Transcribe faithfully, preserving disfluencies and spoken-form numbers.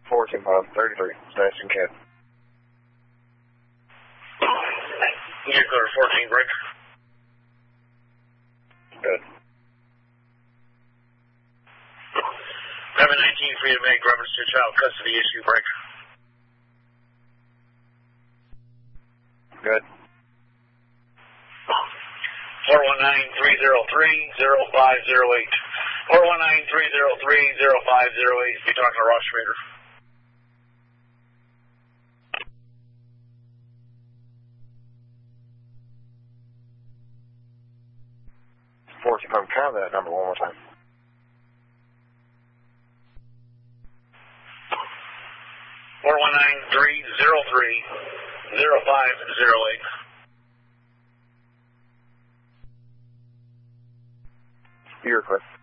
fourteen five thirty-three, Sebastian Kid. You're clear fourteen, break. Good. Seven nineteen, free to make reference to child custody issue, break. Good. four one nine, three zero three, zero five zero eight. four one nine, three zero three, zero five zero eight. You're talking to Ross Schrader. fourteen five, count that number one more time. four one nine, three zero three, zero five zero eight. You're clear.